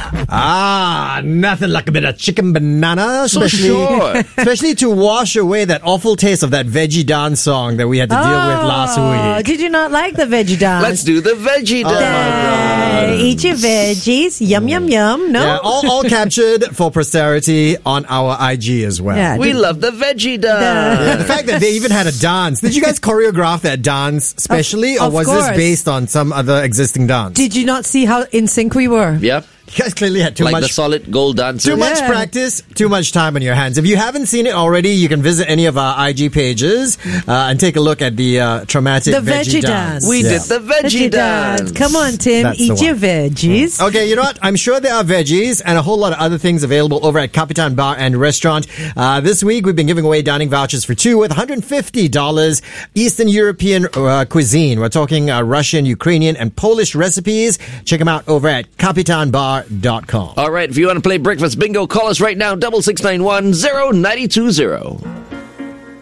Nothing like a bit of chicken banana, especially to wash away that awful taste of that veggie dance song that we had to deal with last week. Did you not like the veggie dance? Let's do the veggie dance. Eat your veggies. Yum, yum, yum. No? Yeah, all captured for posterity on our IG as well. Yeah, We love the veggie dance. Yeah, the fact that they even had a dance. Did you guys choreograph that dance specially, or Of was course. this based on some other existing dance? Did you not see how in sync we were? Yep. You guys clearly had too Like the much. solid gold dancer. Too much Yeah. practice, too much time on your hands. If you haven't seen it already, you can visit any of our IG pages and take a look at the traumatic The veggie veggie dance. We Yeah. did the veggie dance. Come on, Tim. That's the Eat your one. veggies. Okay, you know what? I'm sure there are veggies and a whole lot of other things available over at Capitan Bar and Restaurant. This week, we've been giving away dining vouchers for two with $150 Eastern European cuisine. We're talking Russian, Ukrainian, and Polish recipes. Check them out over at capitanbar.com. All right, if you want to play Breakfast Bingo, call us right now, 6691 0920.